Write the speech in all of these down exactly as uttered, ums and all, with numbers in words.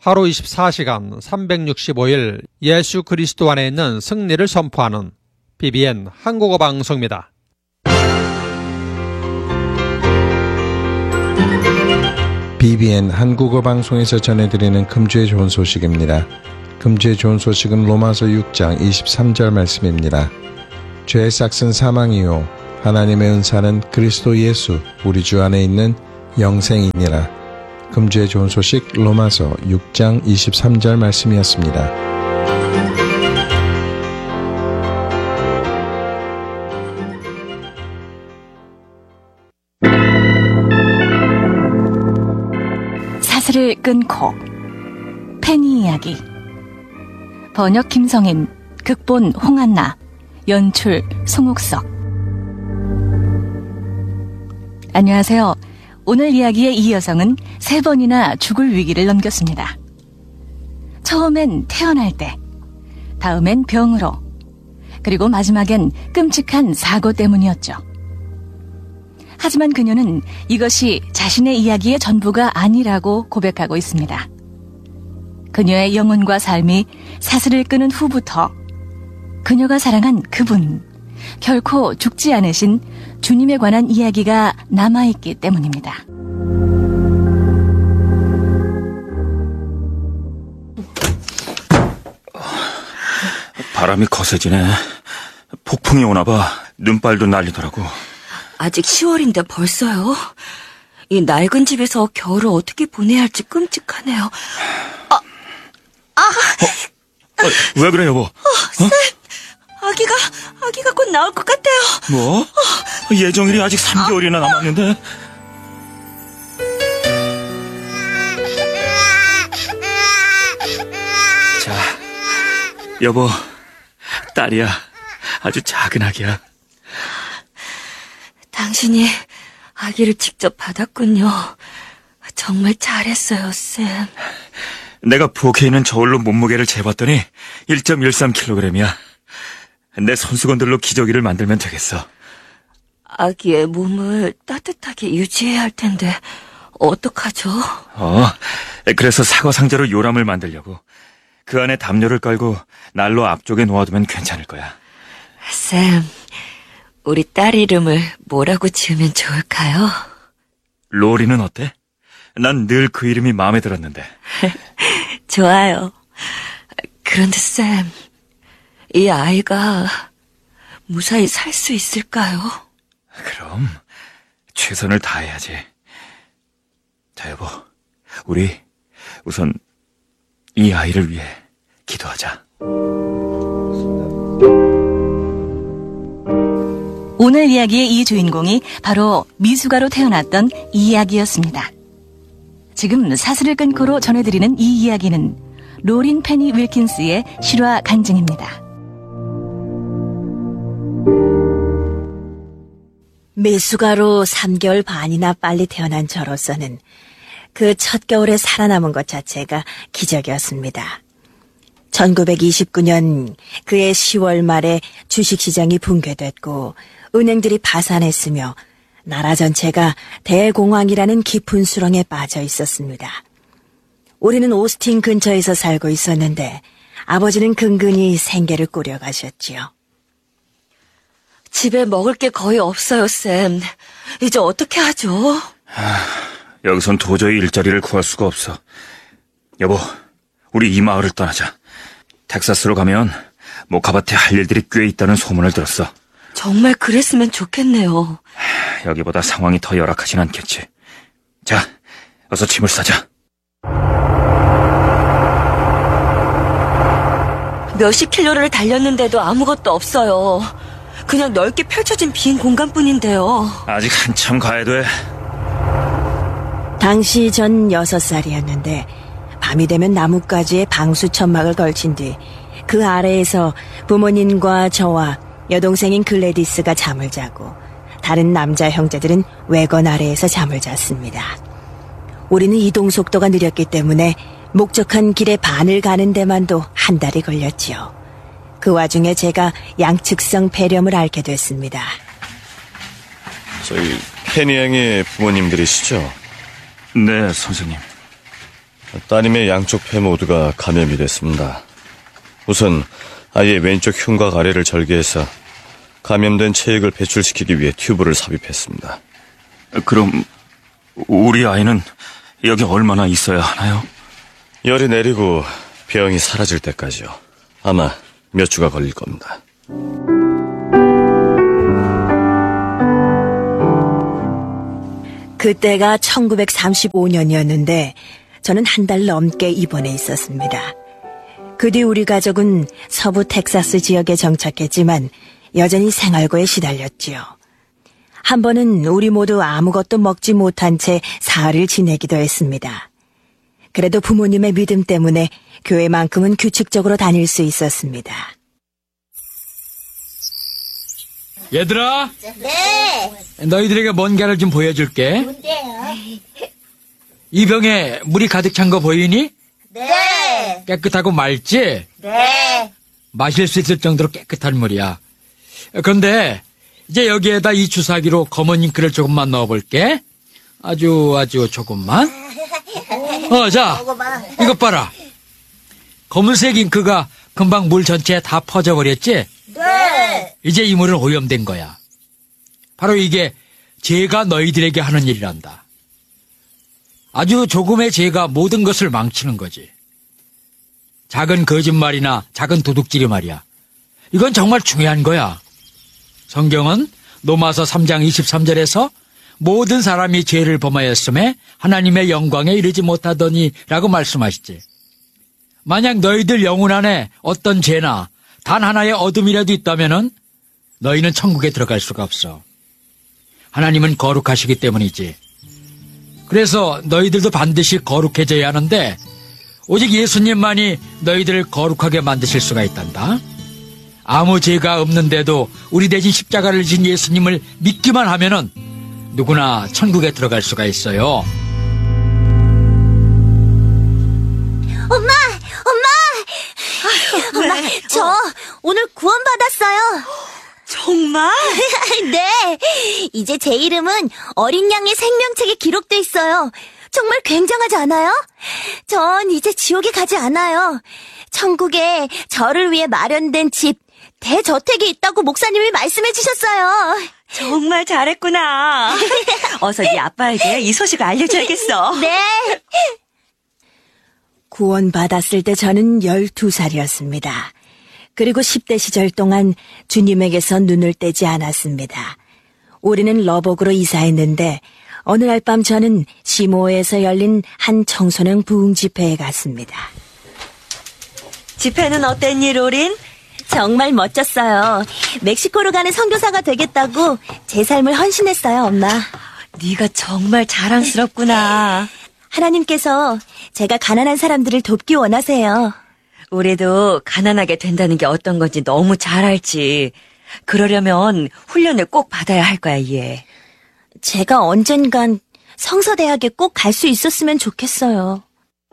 하루 이십사 시간 삼백육십오 일 예수 그리스도 안에 있는 승리를 선포하는 비비엔 한국어 방송입니다. 비비엔 한국어 방송에서 전해드리는 금주의 좋은 소식입니다. 금주의 좋은 소식은 로마서 육 장 이십삼 절 말씀입니다. 죄의 삭은 사망이요 하나님의 은사는 그리스도 예수 우리 주 안에 있는 영생이니라. 금주의 좋은 소식 로마서 육 장 이십삼 절 말씀이었습니다. 사슬을 끊고 페니 이야기. 번역 김성인, 극본 홍한나, 연출 송옥석. 안녕하세요. 오늘 이야기의 이 여성은 세 번이나 죽을 위기를 넘겼습니다. 처음엔 태어날 때, 다음엔 병으로, 그리고 마지막엔 끔찍한 사고 때문이었죠. 하지만 그녀는 이것이 자신의 이야기의 전부가 아니라고 고백하고 있습니다. 그녀의 영혼과 삶이 사슬을 끄는 후부터 그녀가 사랑한 그분, 결코 죽지 않으신 주님에 관한 이야기가 남아있기 때문입니다. 바람이 거세지네. 폭풍이 오나봐. 눈발도 날리더라고. 아직 시월인데 벌써요? 이 낡은 집에서 겨울을 어떻게 보내야 할지 끔찍하네요. 아, 아, 어? 어, 왜 그래 여보? 어, 쌤, 어? 아기가 아기가 곧 나올 것 같아요. 뭐? 어. 예정일이 아직 삼 개월이나 남았는데. 자, 여보, 딸이야. 아주 작은 아기야. 당신이 아기를 직접 받았군요. 정말 잘했어요, 쌤. 내가 부엌에 있는 저울로 몸무게를 재봤더니 일 점 일삼 킬로그램이야. 내 손수건들로 기저귀를 만들면 되겠어. 아기의 몸을 따뜻하게 유지해야 할 텐데 어떡하죠? 어, 그래서 사과 상자로 요람을 만들려고. 그 안에 담요를 깔고 난로 앞쪽에 놓아두면 괜찮을 거야. 쌤, 우리 딸 이름을 뭐라고 지으면 좋을까요? 로리는 어때? 난 늘 그 이름이 마음에 들었는데. 좋아요. 그런데 쌤, 이 아이가 무사히 살 수 있을까요? 그럼 최선을 다해야지. 자, 여보, 우리 우선 이 아이를 위해 기도하자. 오늘 이야기의 이 주인공이 바로 미숙아로 태어났던 이 이야기였습니다. 지금 사슬을 끊고로 전해드리는 이 이야기는 로린 페니 윌킨스의 실화 간증입니다. 미숙아로 삼 개월 반이나 빨리 태어난 저로서는 그 첫 겨울에 살아남은 것 자체가 기적이었습니다. 천구백이십구 년 그해 시월 말에 주식시장이 붕괴됐고 은행들이 파산했으며 나라 전체가 대공황이라는 깊은 수렁에 빠져 있었습니다. 우리는 오스틴 근처에서 살고 있었는데 아버지는 근근히 생계를 꾸려가셨지요. 집에 먹을 게 거의 없어요, 쌤. 이제 어떻게 하죠? 하, 여기선 도저히 일자리를 구할 수가 없어. 여보, 우리 이 마을을 떠나자. 텍사스로 가면 모카밭에 할 일들이 꽤 있다는 소문을 들었어. 정말 그랬으면 좋겠네요. 여기보다 상황이 더 열악하진 않겠지. 자, 어서 짐을 싸자. 몇십 킬로를 달렸는데도 아무것도 없어요. 그냥 넓게 펼쳐진 빈 공간뿐인데요. 아직 한참 가야 돼. 당시 전 여섯 살이었는데 밤이 되면 나뭇가지에 방수 천막을 걸친 뒤 그 아래에서 부모님과 저와 여동생인 글래디스가 잠을 자고 다른 남자 형제들은 외건 아래에서 잠을 잤습니다. 우리는 이동 속도가 느렸기 때문에 목적한 길의 반을 가는 데만도 한 달이 걸렸지요. 그 와중에 제가 양측성 폐렴을 앓게 됐습니다. 저희 페니 양의 부모님들이시죠? 네, 선생님. 따님의 양쪽 폐 모두가 감염이 됐습니다. 우선 아이의 왼쪽 흉곽 아래를 절개해서 감염된 체액을 배출시키기 위해 튜브를 삽입했습니다. 그럼 우리 아이는 여기 얼마나 있어야 하나요? 열이 내리고 병이 사라질 때까지요. 아마 몇 주가 걸릴 겁니다. 그때가 천구백삼십오 년이었는데 저는 한 달 넘게 입원해 있었습니다. 그 뒤 우리 가족은 서부 텍사스 지역에 정착했지만 여전히 생활고에 시달렸지요. 한 번은 우리 모두 아무것도 먹지 못한 채 사흘을 지내기도 했습니다. 그래도 부모님의 믿음 때문에 교회만큼은 규칙적으로 다닐 수 있었습니다. 얘들아. 네. 너희들에게 뭔가를 좀 보여줄게. 뭔데요? 이 병에 물이 가득 찬 거 보이니? 네. 깨끗하고 맑지? 네. 마실 수 있을 정도로 깨끗한 물이야. 그런데 이제 여기에다 이 주사기로 검은 잉크를 조금만 넣어볼게. 아주 아주 조금만. 어, 자, 이것 봐라. 검은색 잉크가 금방 물 전체에 다 퍼져버렸지? 네. 이제 이 물은 오염된 거야. 바로 이게 죄가 너희들에게 하는 일이란다. 아주 조금의 죄가 모든 것을 망치는 거지. 작은 거짓말이나 작은 도둑질이 말이야. 이건 정말 중요한 거야. 성경은 로마서 삼 장 이십삼 절에서 모든 사람이 죄를 범하였음에 하나님의 영광에 이르지 못하더니 라고 말씀하시지. 만약 너희들 영혼 안에 어떤 죄나 단 하나의 어둠이라도 있다면은 너희는 천국에 들어갈 수가 없어. 하나님은 거룩하시기 때문이지. 그래서 너희들도 반드시 거룩해져야 하는데 오직 예수님만이 너희들을 거룩하게 만드실 수가 있단다. 아무 죄가 없는데도 우리 대신 십자가를 진 예수님을 믿기만 하면은 누구나 천국에 들어갈 수가 있어요. 엄마! 엄마! 엄마, 저 오늘 구원받았어요. 정말? 네. 이제 제 이름은 어린 양의 생명책에 기록돼 있어요. 정말 굉장하지 않아요? 전 이제 지옥에 가지 않아요. 천국에 저를 위해 마련된 집, 대저택이 있다고 목사님이 말씀해 주셨어요. 정말 잘했구나. 어서 네 아빠에게 이 소식을 알려줘야겠어. 네. 구원받았을 때 저는 열두 살이었습니다. 그리고 십 대 시절 동안 주님에게서 눈을 떼지 않았습니다. 우리는 러복으로 이사했는데 어느 날 밤 저는 시모에서 열린 한 청소년 부흥 집회에 갔습니다. 집회는 어땠니, 로린? 정말 멋졌어요. 멕시코로 가는 선교사가 되겠다고 제 삶을 헌신했어요, 엄마. 네가 정말 자랑스럽구나. 하나님께서 제가 가난한 사람들을 돕기 원하세요. 우리도 가난하게 된다는 게 어떤 건지 너무 잘 알지. 그러려면 훈련을 꼭 받아야 할 거야, 얘. 제가 언젠간 성서대학에 꼭 갈 수 있었으면 좋겠어요.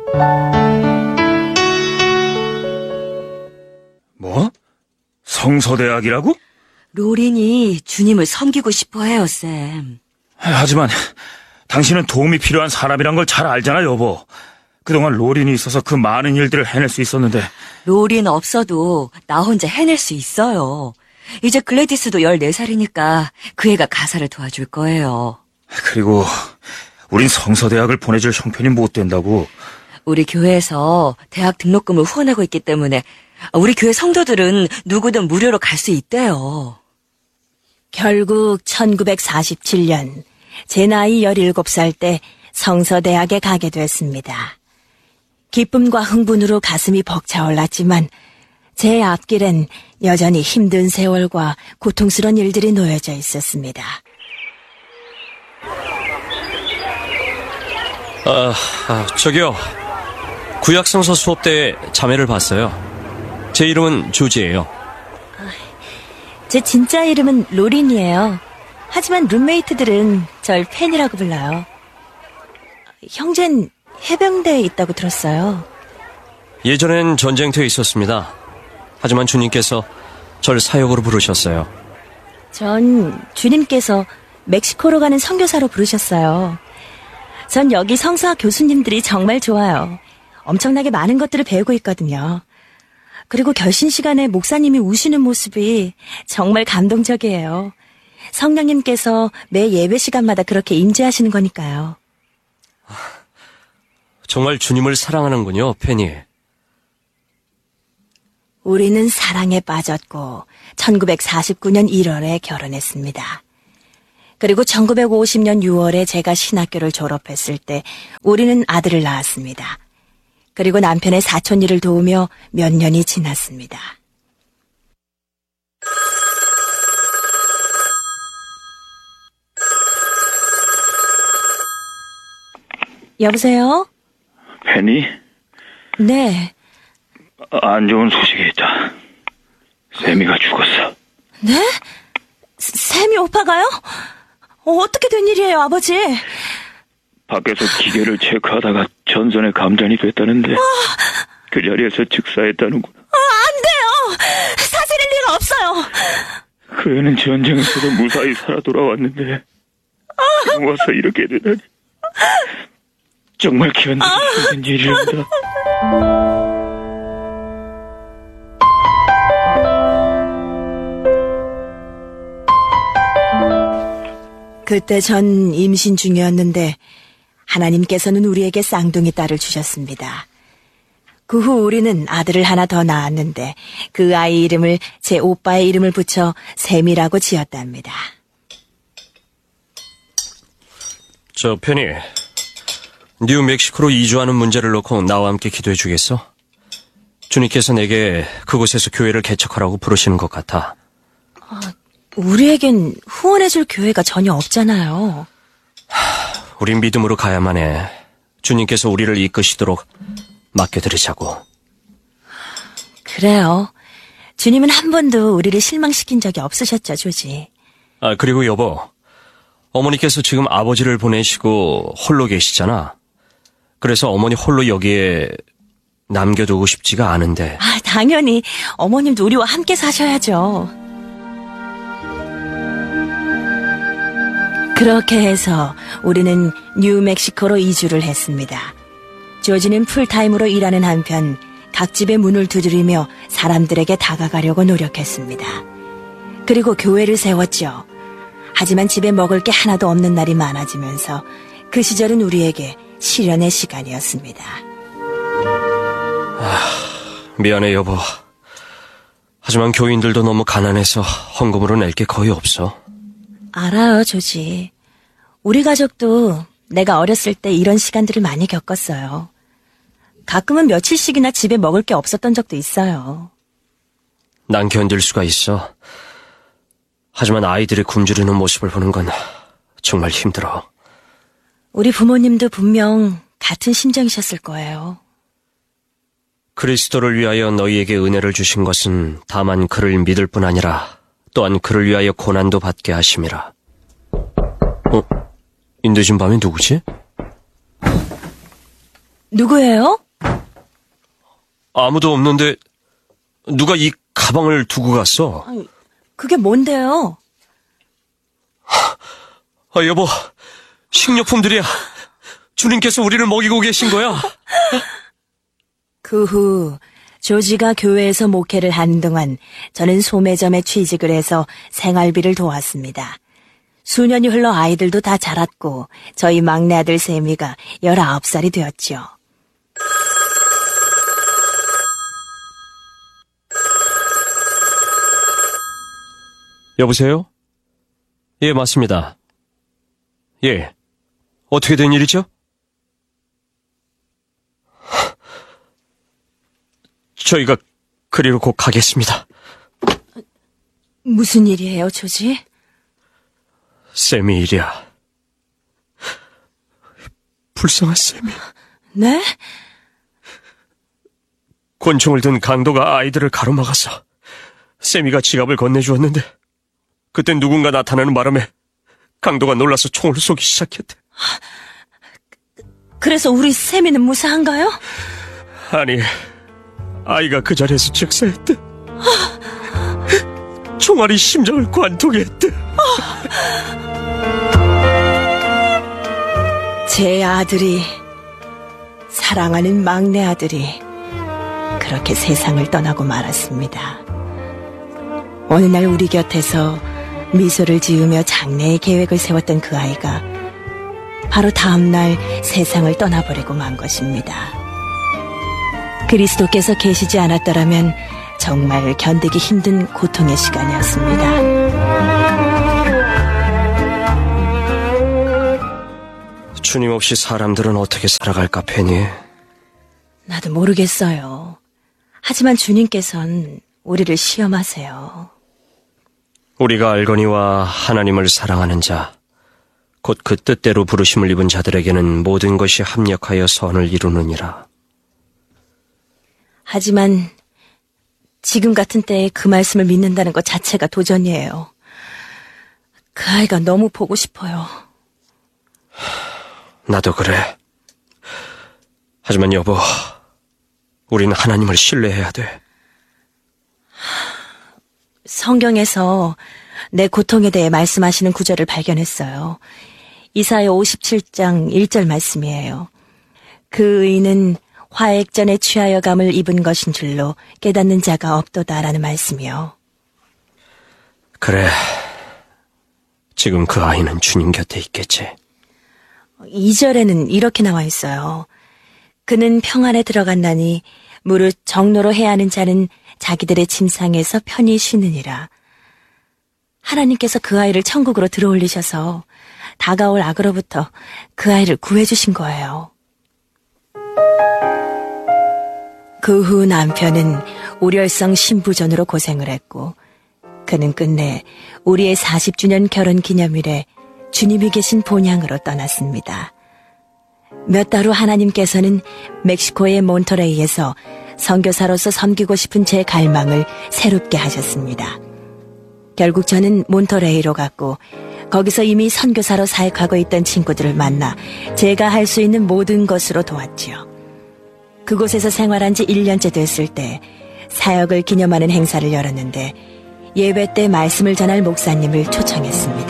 뭐? 성서대학이라고? 로린이 주님을 섬기고 싶어 해요, 쌤. 하지만 당신은 도움이 필요한 사람이란 걸 잘 알잖아, 여보. 그동안 로린이 있어서 그 많은 일들을 해낼 수 있었는데. 로린 없어도 나 혼자 해낼 수 있어요. 이제 글래디스도 열네 살이니까 그 애가 가사를 도와줄 거예요. 그리고 우린 성서대학을 보내줄 형편이 못 된다고. 우리 교회에서 대학 등록금을 후원하고 있기 때문에 우리 교회 성도들은 누구든 무료로 갈 수 있대요. 결국 천구백사십칠 년 제 나이 열일곱 살 때 성서대학에 가게 됐습니다. 기쁨과 흥분으로 가슴이 벅차올랐지만 제 앞길엔 여전히 힘든 세월과 고통스러운 일들이 놓여져 있었습니다. 아, 아, 저기요. 구약성서 수업 때 자매를 봤어요. 제 이름은 조지예요. 제 진짜 이름은 로린이에요. 하지만 룸메이트들은 절 팬이라고 불러요. 형제는 해병대에 있다고 들었어요. 예전엔 전쟁터에 있었습니다. 하지만 주님께서 절 사역으로 부르셨어요. 전 주님께서 멕시코로 가는 선교사로 부르셨어요. 전 여기 성서학 교수님들이 정말 좋아요. 엄청나게 많은 것들을 배우고 있거든요. 그리고 결신 시간에 목사님이 우시는 모습이 정말 감동적이에요. 성령님께서 매 예배 시간마다 그렇게 임재하시는 거니까요. 정말 주님을 사랑하는군요, 페니. 우리는 사랑에 빠졌고 천구백사십구 년 일월에 결혼했습니다. 그리고 천구백오십 년 유월에 제가 신학교를 졸업했을 때 우리는 아들을 낳았습니다. 그리고 남편의 사촌 일을 도우며 몇 년이 지났습니다. 여보세요? 페니? 네. 안 좋은 소식이 있다. 세미가 죽었어. 네? 세미 오빠가요? 어, 어떻게 된 일이에요, 아버지? 밖에서 기계를 체크하다가 전선에 감전이 됐다는데 아... 그 자리에서 즉사했다는구나. 아, 안 돼요! 사실일 리가 없어요! 그 애는 전쟁에서도 무사히 살아 돌아왔는데 지금 와서 이렇게 되다니. 정말 견디기 힘든 일이란다. 그때 전 임신 중이었는데 하나님께서는 우리에게 쌍둥이 딸을 주셨습니다. 그 후 우리는 아들을 하나 더 낳았는데 그 아이 이름을 제 오빠의 이름을 붙여 세미라고 지었답니다. 저 페니, 뉴멕시코로 이주하는 문제를 놓고 나와 함께 기도해 주겠어? 주님께서 내게 그곳에서 교회를 개척하라고 부르시는 것 같아. 아, 우리에겐 후원해줄 교회가 전혀 없잖아요. 우린 믿음으로 가야만 해. 주님께서 우리를 이끄시도록 맡겨드리자고. 그래요. 주님은 한 번도 우리를 실망시킨 적이 없으셨죠, 조지. 아, 그리고 여보, 어머니께서 지금 아버지를 보내시고 홀로 계시잖아. 그래서 어머니 홀로 여기에 남겨두고 싶지가 않은데. 아, 당연히 어머님도 우리와 함께 사셔야죠. 그렇게 해서 우리는 뉴멕시코로 이주를 했습니다. 조지는 풀타임으로 일하는 한편 각 집의 문을 두드리며 사람들에게 다가가려고 노력했습니다. 그리고 교회를 세웠죠. 하지만 집에 먹을 게 하나도 없는 날이 많아지면서 그 시절은 우리에게 시련의 시간이었습니다. 아, 미안해 여보. 하지만 교인들도 너무 가난해서 헌금으로 낼 게 거의 없어. 알아요, 조지. 우리 가족도 내가 어렸을 때 이런 시간들을 많이 겪었어요. 가끔은 며칠씩이나 집에 먹을 게 없었던 적도 있어요. 난 견딜 수가 있어. 하지만 아이들이 굶주리는 모습을 보는 건 정말 힘들어. 우리 부모님도 분명 같은 심정이셨을 거예요. 그리스도를 위하여 너희에게 은혜를 주신 것은 다만 그를 믿을 뿐 아니라 또한 그를 위하여 고난도 받게 하심이라. 어? 이 늦은 밤에 누구지? 누구예요? 아무도 없는데 누가 이 가방을 두고 갔어? 아니, 그게 뭔데요? 아, 여보, 식료품들이야. 주님께서 우리를 먹이고 계신 거야. 그 후 조지가 교회에서 목회를 하는 동안 저는 소매점에 취직을 해서 생활비를 도왔습니다. 수년이 흘러 아이들도 다 자랐고 저희 막내 아들 세미가 열아홉 살이 되었죠. 여보세요? 예, 맞습니다. 예, 어떻게 된 일이죠? 저희가 그리로 곧 가겠습니다. 무슨 일이에요, 조지? 쌤이 일이야. 불쌍한 쌤이. 네? 권총을 든 강도가 아이들을 가로막아서 쌤이가 지갑을 건네주었는데 그땐 누군가 나타나는 바람에 강도가 놀라서 총을 쏘기 시작했대. 그래서 우리 세미는 무사한가요? 아니, 아이가 그 자리에서 즉사했대. 총알이 심장을 관통해 했대. 제 아들이 사랑하는 막내 아들이 그렇게 세상을 떠나고 말았습니다. 어느 날 우리 곁에서 미소를 지으며 장래의 계획을 세웠던 그 아이가 바로 다음 날 세상을 떠나버리고 만 것입니다. 그리스도께서 계시지 않았더라면 정말 견디기 힘든 고통의 시간이었습니다. 주님 없이 사람들은 어떻게 살아갈까, 페니? 나도 모르겠어요. 하지만 주님께서는 우리를 시험하세요. 우리가 알거니와 하나님을 사랑하는 자, 곧 그 뜻대로 부르심을 입은 자들에게는 모든 것이 합력하여 선을 이루느니라. 하지만 지금 같은 때에 그 말씀을 믿는다는 것 자체가 도전이에요. 그 아이가 너무 보고 싶어요. 나도 그래. 하지만 여보, 우린 하나님을 신뢰해야 돼. 성경에서 내 고통에 대해 말씀하시는 구절을 발견했어요. 이사야 오십칠 장 일 절 말씀이에요. 그 의인은 화액전에 취하여 감을 입은 것인 줄로 깨닫는 자가 없도다라는 말씀이요. 그래. 지금 그 아이는 주님 곁에 있겠지. 이 절에는 이렇게 나와 있어요. 그는 평안에 들어갔나니 무릇 정로로 해하는 자는 자기들의 침상에서 편히 쉬느니라. 하나님께서 그 아이를 천국으로 들어올리셔서 다가올 악으로부터 그 아이를 구해주신 거예요. 그 후 남편은 우렬성 신부전으로 고생을 했고 그는 끝내 우리의 사십 주년 결혼 기념일에 주님이 계신 본향으로 떠났습니다. 몇 달 후 하나님께서는 멕시코의 몬터레이에서 선교사로서 섬기고 싶은 제 갈망을 새롭게 하셨습니다. 결국 저는 몬터레이로 갔고 거기서 이미 선교사로 사역하고 있던 친구들을 만나 제가 할 수 있는 모든 것으로 도왔지요. 그곳에서 생활한 지 일 년째 됐을 때 사역을 기념하는 행사를 열었는데 예배 때 말씀을 전할 목사님을 초청했습니다.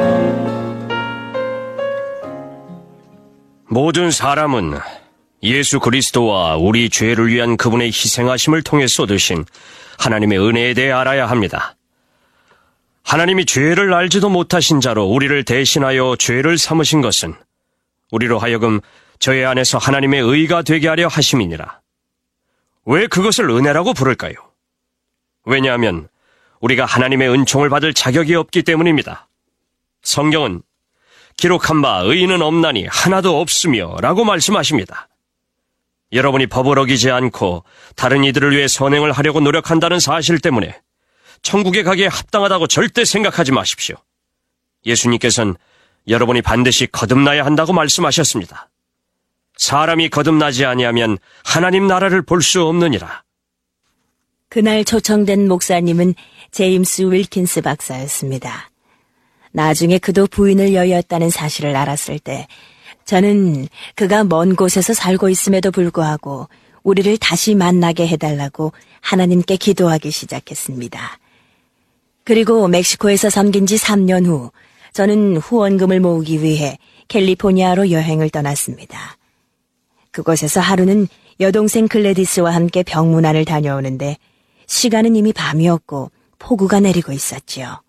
모든 사람은 예수 그리스도와 우리 죄를 위한 그분의 희생하심을 통해서 얻으신 하나님의 은혜에 대해 알아야 합니다. 하나님이 죄를 알지도 못하신 자로 우리를 대신하여 죄를 삼으신 것은 우리로 하여금 저의 안에서 하나님의 의가 되게 하려 하심이니라. 왜 그것을 은혜라고 부를까요? 왜냐하면 우리가 하나님의 은총을 받을 자격이 없기 때문입니다. 성경은 기록한 바 의인은 없나니 하나도 없으며 라고 말씀하십니다. 여러분이 법을 어기지 않고 다른 이들을 위해 선행을 하려고 노력한다는 사실 때문에 천국에 가기에 합당하다고 절대 생각하지 마십시오. 예수님께서는 여러분이 반드시 거듭나야 한다고 말씀하셨습니다. 사람이 거듭나지 아니하면 하나님 나라를 볼 수 없느니라. 그날 초청된 목사님은 제임스 윌킨스 박사였습니다. 나중에 그도 부인을 여의었다는 사실을 알았을 때 저는 그가 먼 곳에서 살고 있음에도 불구하고 우리를 다시 만나게 해달라고 하나님께 기도하기 시작했습니다. 그리고 멕시코에서 섬긴 지 삼 년 후 저는 후원금을 모으기 위해 캘리포니아로 여행을 떠났습니다. 그곳에서 하루는 여동생 글래디스와 함께 병문안을 다녀오는데 시간은 이미 밤이었고 폭우가 내리고 있었지요.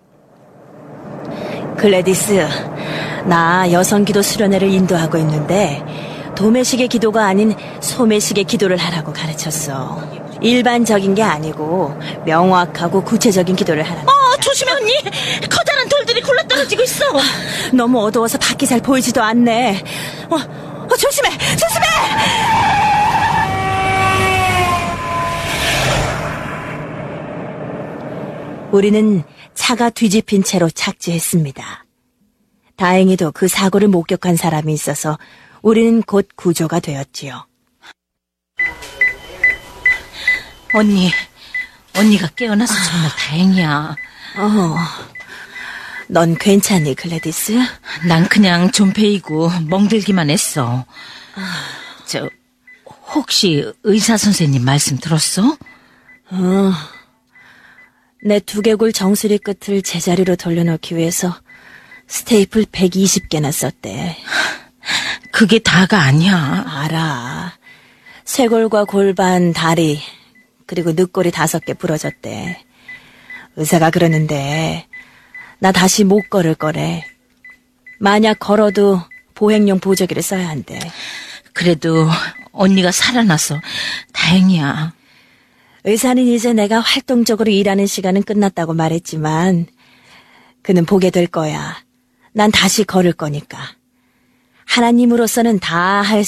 글래디스, 나 여성기도 수련회를 인도하고 있는데 도매식의 기도가 아닌 소매식의 기도를 하라고 가르쳤어. 일반적인 게 아니고 명확하고 구체적인 기도를 하라는 어, 거야. 조심해 언니. 커다란 돌들이 굴러떨어지고 있어. 너무 어두워서 밖이 잘 보이지도 않네. 어, 어 조심해, 조심해! 우리는 차가 뒤집힌 채로 착지했습니다. 다행히도 그 사고를 목격한 사람이 있어서 우리는 곧 구조가 되었지요. 언니, 언니가 깨어나서 정말 다행이야. 어, 넌 괜찮니, 글래디스? 난 그냥 좀 베이고 멍들기만 했어. 저, 혹시 의사 선생님 말씀 들었어? 어, 내 두개골 정수리 끝을 제자리로 돌려놓기 위해서 스테이플 백이십 개나 썼대. 그게 다가 아니야. 알아. 쇄골과 골반, 다리, 그리고 늑골이 다섯 개 부러졌대. 의사가 그러는데 나 다시 못 걸을 거래. 만약 걸어도 보행용 보조기를 써야 한대. 그래도 언니가 살아나서 다행이야. 의사는 이제 내가 활동적으로 일하는 시간은 끝났다고 말했지만 그는 보게 될 거야. 난 다시 걸을 거니까. 하나님으로서는 다 할